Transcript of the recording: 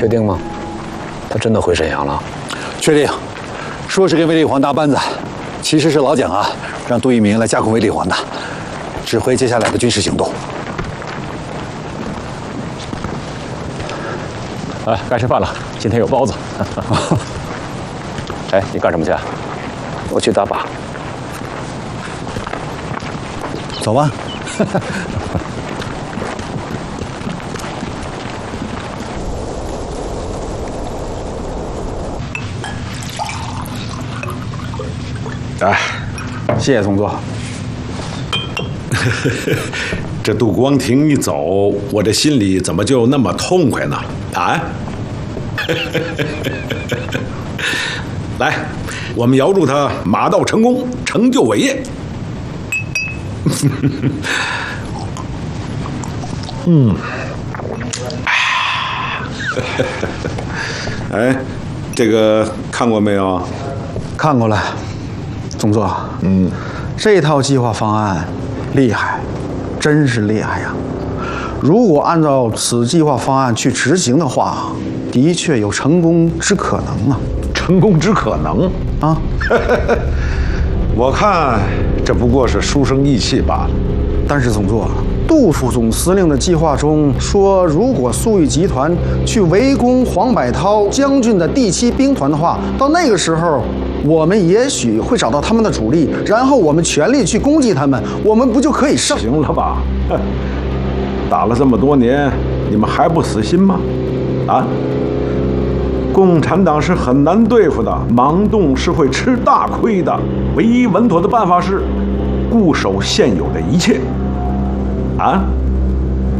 确定吗？他真的回沈阳了？ 确定，说是跟卫立煌搭班子，其实是老蒋啊，让杜聿明来架空卫立煌的，指挥接下来的军事行动。 哎，该吃饭了，今天有包子。哎，你干什么去？ 我去打靶。 走吧。 哎， 谢谢佟座。 这杜光庭一走，我这心里怎么就那么痛快呢？啊！来，我们遥祝他马到成功，成就伟业。哎，这个看过没有？ 看过了，佟座。这套计划方案厉害，真是厉害呀！如果按照此计划方案去执行的话，的确有成功之可能啊！ 成功之可能啊！ 我看这不过是书生意气罢了。 但是佟座，杜副总司令的计划中说，如果粟裕集团去围攻黄百韬将军的第7兵团的话，到那个时候，我们也许会找到他们的主力，然后我们全力去攻击他们，我们不就可以胜？ 行了吧？打了这么多年，你们还不死心吗？啊！共产党是很难对付的，盲动是会吃大亏的。唯一稳妥的办法是固守现有的一切。啊！